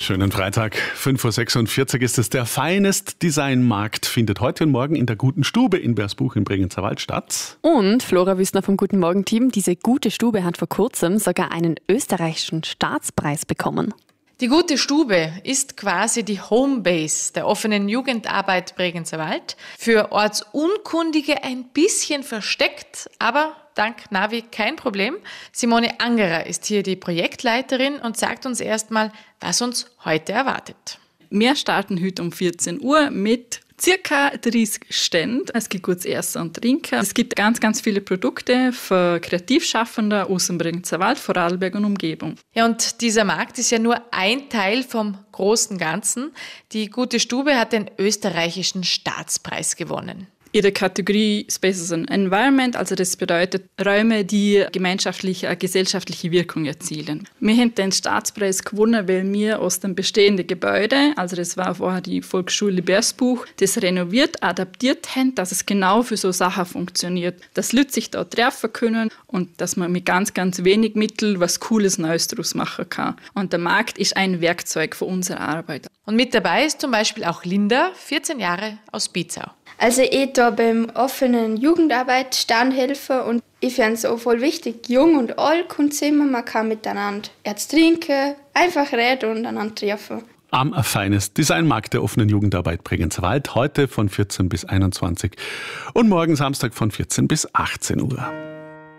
Schönen Freitag, 5.46 Uhr ist es. Der Finest Design Markt findet heute und morgen in der Guten Stube in Bersbuch im Bregenzer Wald statt. Und Flora Wüstner vom Guten Morgen Team, diese Gute Stube hat vor kurzem sogar einen österreichischen Staatspreis bekommen. Die Gute Stube ist quasi die Homebase der offenen Jugendarbeit Bregenzer Wald. Für Ortsunkundige ein bisschen versteckt, aber dank Navi kein Problem. Simone Angerer ist hier die Projektleiterin und sagt uns erstmal, was uns heute erwartet. Wir starten heute um 14 Uhr mit circa 30 Ständen. Es gibt gutes Essen und Trinken. Es gibt ganz, ganz viele Produkte für Kreativschaffende aus dem Bregenzer Wald, Vorarlberg und Umgebung. Ja, und dieser Markt ist ja nur ein Teil vom großen Ganzen. Die Gute Stube hat den österreichischen Staatspreis gewonnen. Ihre Kategorie Spaces and Environment, also das bedeutet Räume, die gemeinschaftliche, gesellschaftliche Wirkung erzielen. Wir haben den Staatspreis gewonnen, weil wir aus dem bestehenden Gebäude, also das war vorher die Volksschule Bersbuch, das renoviert, adaptiert haben, dass es genau für so Sachen funktioniert. Dass Leute sich dort treffen können und dass man mit ganz, ganz wenig Mitteln was Cooles Neues daraus machen kann. Und der Markt ist ein Werkzeug für unsere Arbeit. Und mit dabei ist zum Beispiel auch Linda, 14 Jahre, aus Bizau. Also ich da beim offenen Jugendarbeit Standhelfer und ich finde es auch voll wichtig, jung und alt kommt zusammen, man kann miteinander jetzt trinken, einfach reden und einander treffen. Am Finest Design Markt der offenen Jugendarbeit Bregenzer Wald, heute von 14 bis 21 und morgen Samstag von 14 bis 18 Uhr.